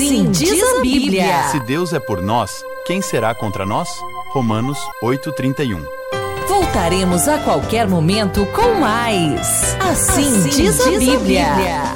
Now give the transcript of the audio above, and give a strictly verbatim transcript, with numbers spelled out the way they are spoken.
Assim diz a Bíblia. Se Deus é por nós, quem será contra nós? Romanos oito, trinta e um. Voltaremos a qualquer momento com mais. Assim, assim diz a Bíblia. Diz a Bíblia.